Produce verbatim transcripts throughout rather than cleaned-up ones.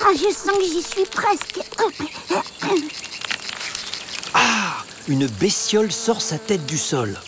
Ah, je sens que j'y suis presque. Ah, une bestiole sort sa tête du sol.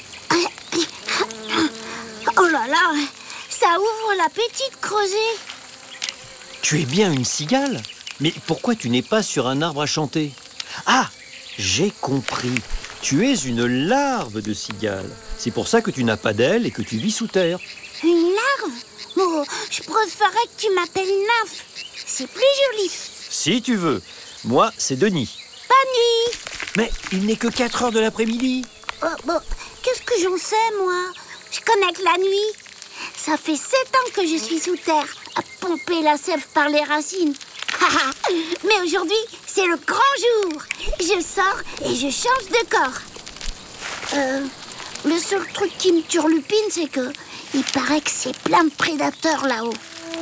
Oh là là, ça ouvre l'appétit de creuser. Tu es bien une cigale? Mais pourquoi tu n'es pas sur un arbre à chanter? Ah, j'ai compris. Tu es une larve de cigale. C'est pour ça que tu n'as pas d'ailes et que tu vis sous terre. Une larve? Oh, je préférerais que tu m'appelles nymphe. C'est plus joli. Si tu veux. Moi, c'est Denis. Pas nuit. Mais il n'est que quatre heures de l'après-midi. Oh, bon, qu'est-ce que j'en sais, moi? Je connais que la nuit. Ça fait sept ans que je suis sous terre, à pomper la sève par les racines. Mais aujourd'hui, c'est le grand jour. Je sors et je change de corps. Euh, le seul truc qui me turlupine, c'est que il paraît que c'est plein de prédateurs là-haut.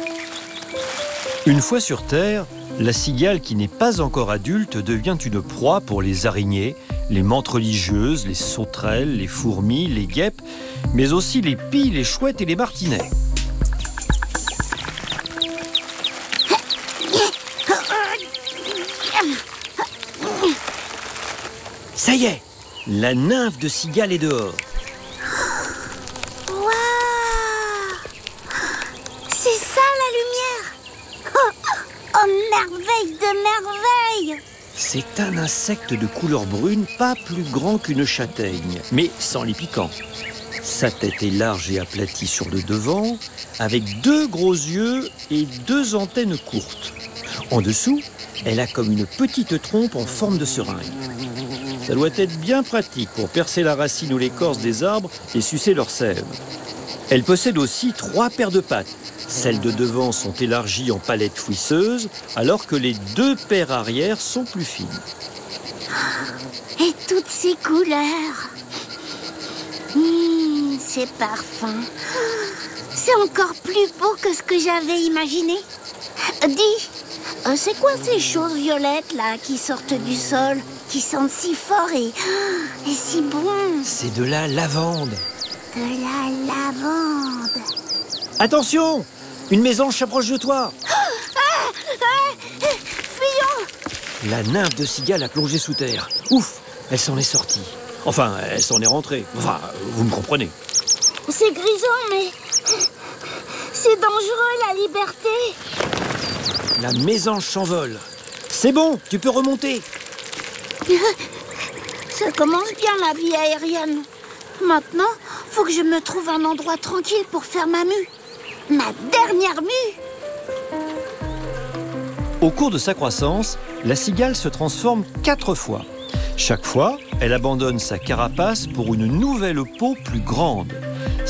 Une fois sur Terre, la cigale qui n'est pas encore adulte devient une proie pour les araignées, les menthes religieuses, les sauterelles, les fourmis, les guêpes, mais aussi les pies, les chouettes et les martinets. Ça y est, la nymphe de cigale est dehors. Waouh! C'est ça la lumière! Oh, oh, merveille de merveille! C'est un insecte de couleur brune, pas plus grand qu'une châtaigne, mais sans les piquants. Sa tête est large et aplatie sur le devant, avec deux gros yeux et deux antennes courtes. En dessous, elle a comme une petite trompe en forme de seringue. Ça doit être bien pratique pour percer la racine ou l'écorce des arbres et sucer leur sève. Elle possède aussi trois paires de pattes. Celles de devant sont élargies en palettes fouisseuses, alors que les deux paires arrière sont plus fines. Et toutes ces couleurs. Mmh, c'est parfum. C'est encore plus beau que ce que j'avais imaginé. Dis, euh, c'est quoi ces choses violettes là qui sortent du sol, qui sentent si fort et, et si bon? C'est de la lavande. De la lavande. Attention! Une mésange s'approche de toi. Ah, ah, fuyons! La nymphe de cigale a plongé sous terre. Ouf, elle s'en est sortie. Enfin, elle s'en est rentrée. Enfin, vous me comprenez. C'est grisant, mais c'est dangereux, la liberté. La mésange s'envole. C'est bon, tu peux remonter. Ça commence bien, la vie aérienne. Maintenant, faut que je me trouve un endroit tranquille pour faire ma mue. Ma dernière mue. Au cours de sa croissance, la cigale se transforme quatre fois. Chaque fois, elle abandonne sa carapace pour une nouvelle peau plus grande.